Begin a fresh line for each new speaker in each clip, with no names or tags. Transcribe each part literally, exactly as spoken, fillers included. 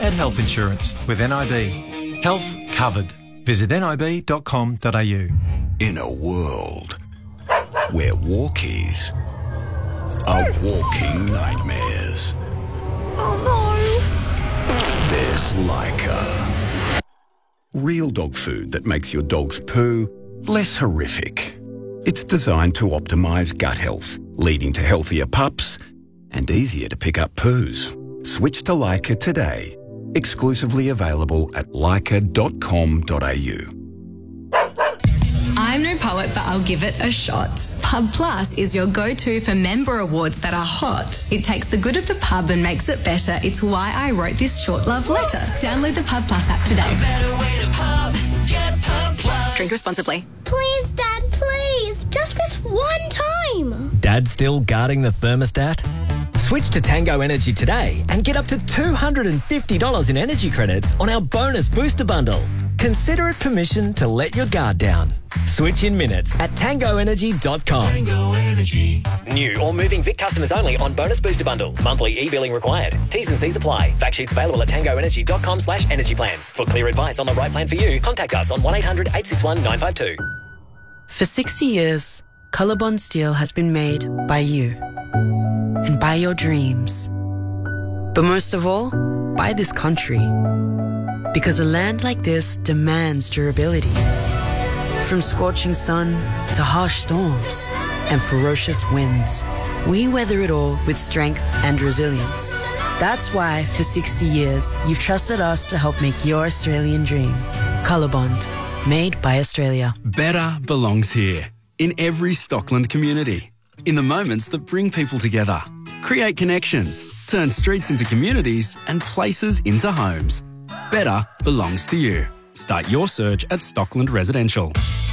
had health insurance with N I B. Health covered. Visit nib dot com dot a u.
In a world where walkies are walking nightmares.
Oh no!
There's Lyca. Real dog food that makes your dog's poo less horrific. It's designed to optimise gut health, leading to healthier pups and easier to pick up poos. Switch to Lyca today. Exclusively available at lyca dot com dot a u.
I'm no poet, but I'll give it a shot. Pub Plus is your go-to for member awards that are hot. It takes the good of the pub and makes it better. It's why I wrote this short love letter. Download the Pub Plus app today. A better way to pub. Get Pub Plus. Drink responsibly.
Please, Dad, please. Just this one time.
Dad still guarding the thermostat? Switch to Tango Energy today and get up to two hundred fifty dollars in energy credits on our bonus booster bundle. Consider it permission to let your guard down. Switch in minutes at tango energy dot com.
Tango Energy.
New or moving Vic customers only on bonus booster bundle. Monthly e-billing required. T's and C's apply. Fact sheets available at tango energy dot com slash energy plans. For clear advice on the right plan for you, contact us on one eight hundred eight six one nine five two.
For sixty years, Colorbond Steel has been made by you and by your dreams. But most of all, by this country. Because a land like this demands durability. From scorching sun to harsh storms and ferocious winds, we weather it all with strength and resilience. That's why, for sixty years, you've trusted us to help make your Australian dream. Colorbond, made by Australia.
Better belongs here, in every Stockland community. In the moments that bring people together. Create connections, turn streets into communities and places into homes. Better belongs to you. Start your search at Stockland Residential.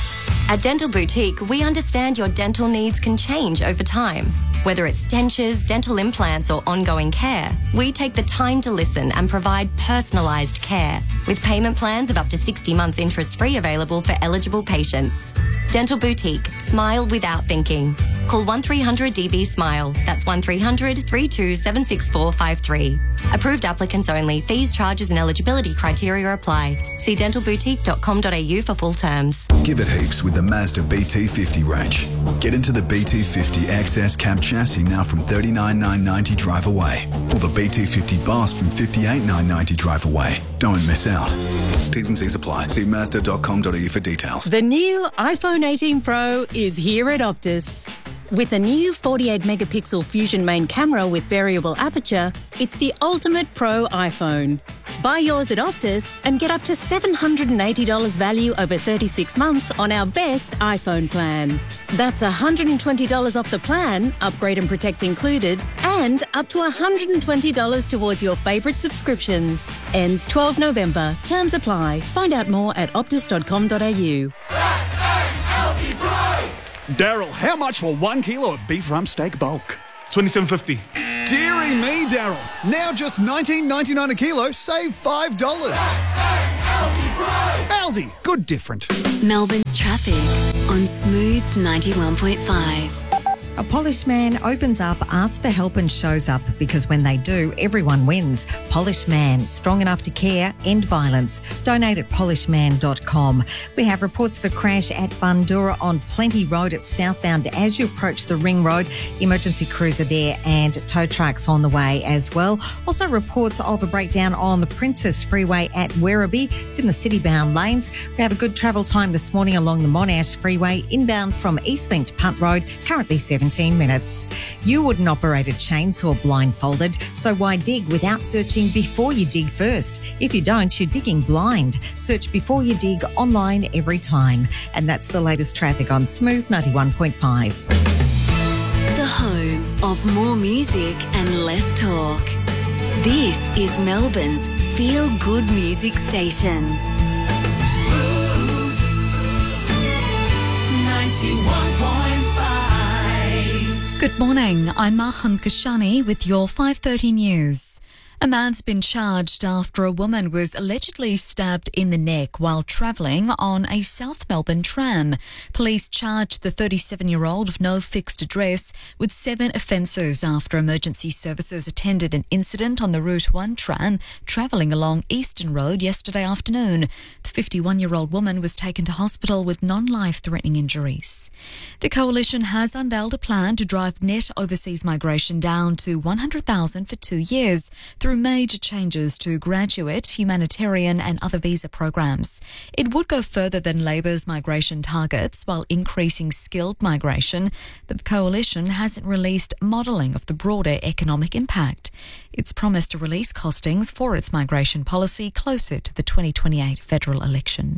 At Dental Boutique, we understand your dental needs can change over time. Whether it's dentures, dental implants or ongoing care, we take the time to listen and provide personalised care with payment plans of up to sixty months interest-free available for eligible patients. Dental Boutique. Smile without thinking. Call one three hundred D B SMILE. That's one three hundred three two seven six four five three. Approved applicants only. Fees, charges and eligibility criteria apply. See dental boutique dot com dot a u for full terms.
Give it heaps with the Mazda B T fifty range. Get into the B T fifty X S cab chassis now from thirty-nine thousand nine hundred ninety drive away. Or the B T fifty Bus from fifty-eight thousand nine hundred ninety drive away. Don't miss out. T's and C's apply. See mazda dot com dot a u for details.
The new iPhone eighteen Pro is here at Optus. With a new forty-eight megapixel Fusion main camera with variable aperture, it's the ultimate pro iPhone. Buy yours at Optus and get up to seven hundred eighty dollars value over thirty-six months on our best iPhone plan. That's one hundred twenty dollars off the plan, upgrade and protect included, and up to one hundred twenty dollars towards your favourite subscriptions. Ends twelfth November. Terms apply. Find out more at optus dot com dot a u.
Daryl, how much for one kilo of beef rump steak bulk? twenty-seven fifty. Deary me, Daryl. Now just nineteen ninety-nine a kilo, save five dollars. Aldi, good different.
Melbourne's traffic on Smooth ninety-one point five.
A polished man opens up, asks for help and shows up, because when they do, everyone wins. Polished Man, strong enough to care, end violence. Donate at polished man dot com. We have reports of a crash at Bundoora on Plenty Road at southbound as you approach the Ring Road. Emergency crews are there and tow trucks on the way as well. Also reports of a breakdown on the Princess Freeway at Werribee. It's in the city-bound lanes. We have a good travel time this morning along the Monash Freeway, inbound from Eastlink to Punt Road, currently seventeen minutes. You wouldn't operate a chainsaw blindfolded, so why dig without searching before you dig first? If you don't, you're digging blind. Search before you dig online every time. And that's the latest traffic on Smooth ninety-one point five.
The home of more music and less talk. This is Melbourne's feel-good music station.
Smooth ninety-one point five.
Good morning, I'm Mahan Kashani with your five thirty news. A man's been charged after a woman was allegedly stabbed in the neck while travelling on a South Melbourne tram. Police charged the thirty-seven-year-old of no fixed address with seven offences after emergency services attended an incident on the Route one tram travelling along Eastern Road yesterday afternoon. The fifty-one-year-old woman was taken to hospital with non-life-threatening injuries. The Coalition has unveiled a plan to drive net overseas migration down to one hundred thousand for two years through major changes to graduate, humanitarian and other visa programs. It would go further than Labor's migration targets while increasing skilled migration, but the Coalition hasn't released modelling of the broader economic impact. It's promised to release costings for its migration policy closer to the twenty twenty-eight federal election.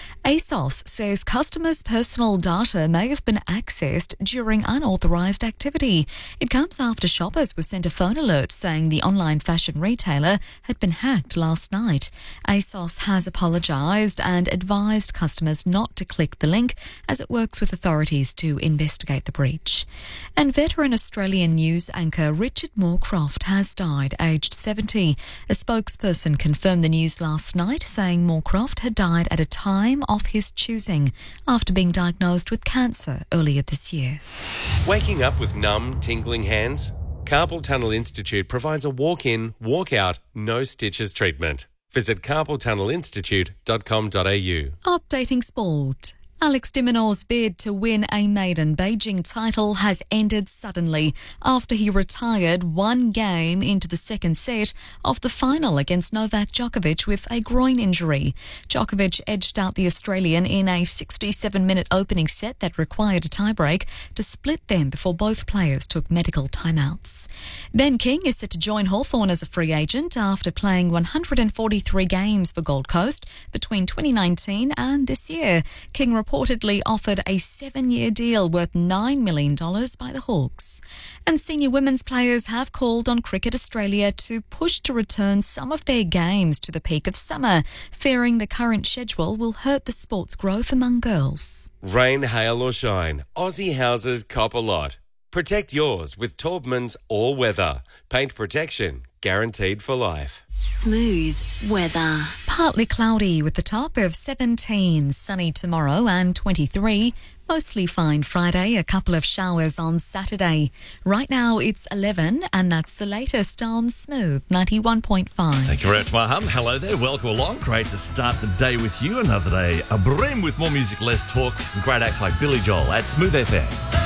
ASOS says customers' personal data may have been accessed during unauthorised activity. It comes after shoppers were sent a phone alert saying the online fashion retailer had been hacked last night. ASOS has apologised and advised customers not to click the link as it works with authorities to investigate the breach. And veteran Australian news anchor Richard Moorcroft has died, aged seventy. A spokesperson confirmed the news last night, saying Moorcroft had died at a time of his choosing after being diagnosed with cancer earlier this year.
Waking up with numb, tingling hands? Carpal Tunnel Institute provides a walk-in, walk-out, no stitches treatment. Visit carpal tunnel institute dot com dot a u.
Updating sport. Alex de Minaur's bid to win a maiden Beijing title has ended suddenly after he retired one game into the second set of the final against Novak Djokovic with a groin injury. Djokovic edged out the Australian in a sixty-seven minute opening set that required a tiebreak to split them before both players took medical timeouts. Ben King is set to join Hawthorn as a free agent after playing one hundred forty-three games for Gold Coast between twenty nineteen and this year. King reportedly offered a seven-year deal worth nine million dollars by the Hawks. And senior women's players have called on Cricket Australia to push to return some of their games to the peak of summer, fearing the current schedule will hurt the sport's growth among girls.
Rain, hail or shine, Aussie houses cop a lot. Protect yours with Taubman's All Weather. Paint protection guaranteed for life.
Smooth weather.
Partly cloudy with the top of seventeen, sunny tomorrow and twenty-three. Mostly fine Friday, a couple of showers on Saturday. Right now it's eleven and that's the latest on Smooth ninety-one point five.
Thank you very much, Maham. Hello there, welcome along. Great to start the day with you. Another day abrim with more music, less talk, and great acts like Billy Joel at Smooth F M.